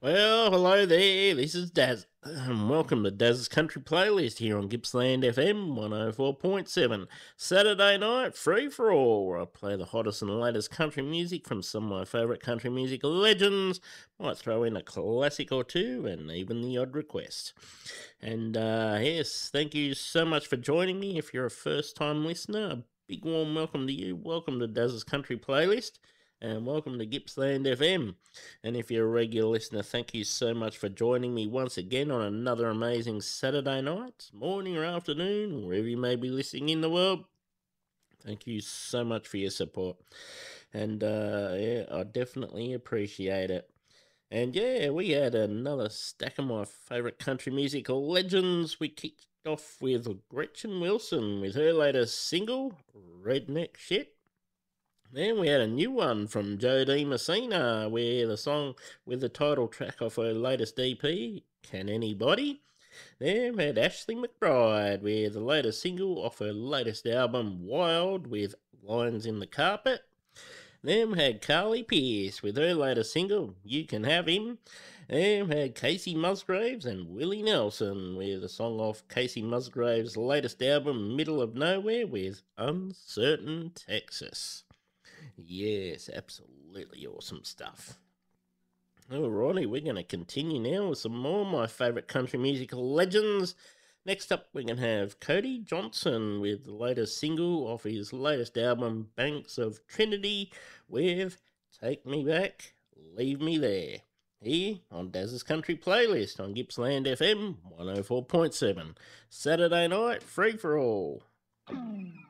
Well, hello there. This is Daz. Welcome to Daz's Country Playlist here on Gippsland FM 104.7. Saturday night, free for all, where I play the hottest and latest country music from some of my favourite country music legends. Might throw in a classic or two and even the odd request. And yes, thank you so much for joining me. If you're a first time listener, a big warm welcome to you. Welcome to Daz's Country Playlist. And welcome to Gippsland FM. And if you're a regular listener, thank you so much for joining me once again on another amazing Saturday night, morning or afternoon, wherever you may be listening in the world. Thank you so much for your support. And yeah, I definitely appreciate it. And yeah, we had another stack of my favourite country music legends. We kicked off with Gretchen Wilson with her latest single, Redneck Shit. Then we had a new one from Jodie Messina, where the song with the title track off her latest EP, Can Anybody? Then we had Ashley McBride with the latest single off her latest album, Wild, with Lines in the Carpet. Then we had Carly Pearce with her latest single, You Can Have Him. Then we had Casey Musgraves and Willie Nelson with a song off Casey Musgraves' latest album, Middle of Nowhere, with Uncertain Texas. Yes, absolutely awesome stuff. Alrighty, we're going to continue now with some more of my favourite country musical legends. Next up, we can have Cody Johnson with the latest single off his latest album, Banks of Trinity, with Take Me Back, Leave Me There. Here on Daz's Country Playlist on Gippsland FM 104.7. Saturday night, free for all.